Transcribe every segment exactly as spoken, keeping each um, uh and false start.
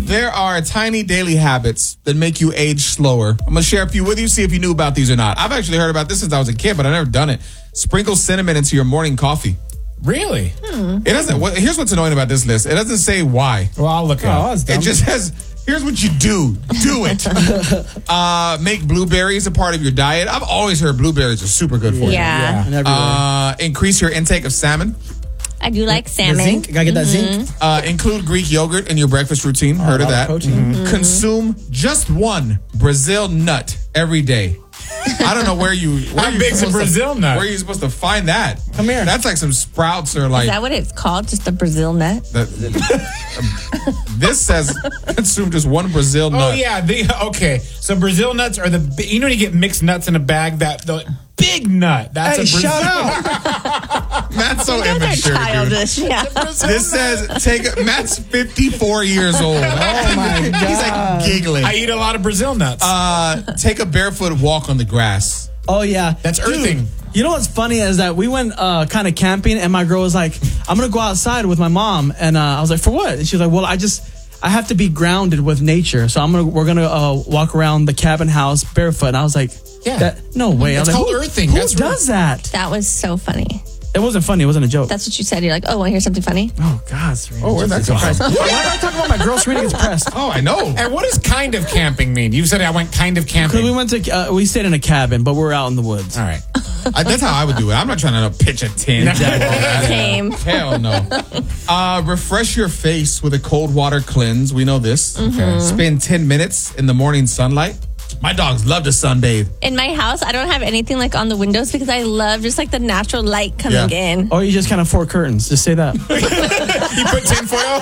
There are tiny daily habits that make you age slower. I'm going to share a few with you, see if you knew about these or not. I've actually heard about this since I was a kid, but I've never done it. Sprinkle cinnamon into your morning coffee. Really? Hmm. It doesn't. What, here's what's annoying about this list. It doesn't say why. Well, I'll look it Oh, up. It just says, here's what you do. Do it. uh, make blueberries a part of your diet. I've always heard blueberries are super good for you. Yeah. And everywhere. Uh, increase your intake of salmon. I do like The salmon. zinc. Gotta get that zinc. Uh, include Greek yogurt in your breakfast routine. Heard of A lot that. protein. Mm-hmm. Consume just one Brazil nut every day. I don't know where you. Where How you big's a supposed to- Brazil nut? Where are you supposed to find that? Come here. That's like some sprouts or like. Is that what it's called? Just a Brazil nut? that- this says consume just one Brazil nut. Oh yeah, the okay. So Brazil nuts are the bi- you know when you get mixed nuts in a bag, that the big nut. That's Hey, a Brazil. shut up. Matt's so You guys are immature, dude. childish. Yeah. This says take. Matt's fifty-four years old. Oh, my He's like God. giggling. I eat a lot of Brazil nuts. Uh, take a barefoot walk on the grass. Oh, yeah. That's Dude, earthing. You know what's funny is that we went uh, kind of camping, and my girl was like, I'm going to go outside with my mom. And uh, I was like, for what? And she was like, well, I just, I have to be grounded with nature. So I'm gonna, we're going to uh, walk around the cabin house barefoot. And I was like, Yeah. that, no way. It's I was called like, who, earthing. Who That's does that? That was so funny. It wasn't funny. It wasn't a joke. That's what you said. You're like, oh, want to hear something funny? oh, God. Serena. Oh, where'd that come from? Why am I talking about my girl? Serena gets pressed. Oh, I know. And what does kind of camping mean? You said I went kind of camping. Because we went to, uh, we stayed in a cabin, but we were out in the woods. All right. I, that's how I would do it. I'm not trying to pitch a tent. Same. Hell no. Uh, refresh your face with a cold water cleanse. We know this. Okay. Spend ten minutes in the morning sunlight. My dogs love to sunbathe. In my house, I don't have anything like on the windows because I love just like the natural light coming Yeah. in. Or you just kind of four curtains. Just say that. You put tinfoil?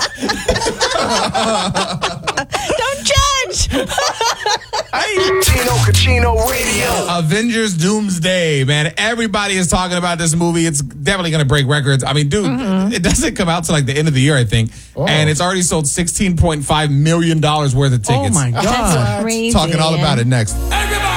Don't judge. Tino Cucino Radio. Avengers Doomsday, man. Everybody is talking about this movie. It's definitely going to break records. I mean, dude, it doesn't come out till like the end of the year, I think. And it's already sold sixteen point five million dollars worth of Oh, tickets. my God. That's crazy. Talking all about it next.